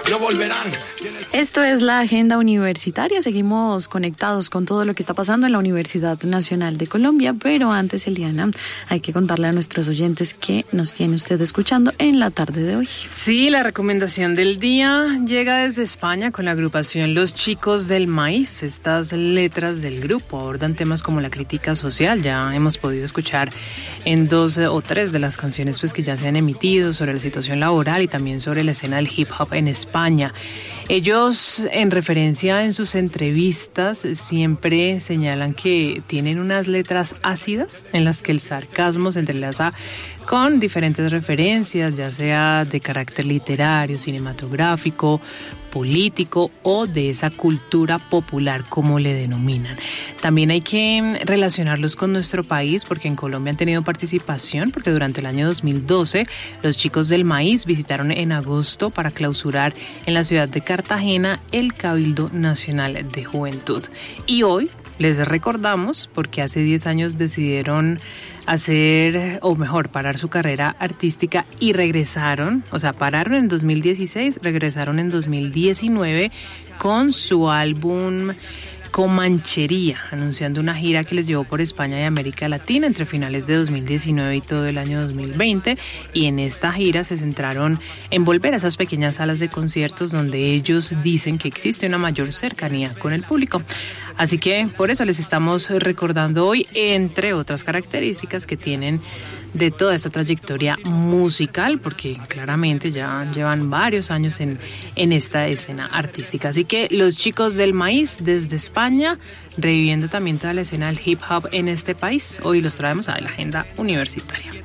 no volverán. Esto es la agenda universitaria. Seguimos conectados con todo lo que está pasando en la Universidad Nacional de Colombia, pero antes, Eliana, hay que contarle a nuestros oyentes qué nos tiene usted escuchando en la tarde de hoy. Sí, la recomendación del día llega desde España con la agrupación Los Chicos del Maíz. Estas letras del grupo abordan temas como la crítica social. Ya hemos podido escuchar en 2 o 3 de las canciones pues, que ya se han emitido sobre la situación laboral y también sobre la escena del hip hop en España. Ellos, en referencia en sus entrevistas, siempre señalan que tienen unas letras ácidas en las que el sarcasmo se entrelaza con diferentes referencias, ya sea de carácter literario, cinematográfico, político o de esa cultura popular, como le denominan. También hay que relacionarlos con nuestro país, porque en Colombia han tenido participación, porque durante el año 2012 los Chicos del Maíz visitaron en agosto para clausurar en la ciudad de Cartagena el Cabildo Nacional de Juventud. Y hoy les recordamos, porque hace 10 años decidieron parar su carrera artística y regresaron, pararon en 2016, regresaron en 2019 con su álbum Comanchería, anunciando una gira que les llevó por España y América Latina entre finales de 2019 y todo el año 2020, y en esta gira se centraron en volver a esas pequeñas salas de conciertos donde ellos dicen que existe una mayor cercanía con el público. Así que por eso les estamos recordando hoy, entre otras características que tienen de toda esta trayectoria musical, porque claramente ya llevan varios años en esta escena artística. Así que Los Chicos del Maíz desde España, reviviendo también toda la escena del hip hop en este país. Hoy los traemos a la agenda universitaria.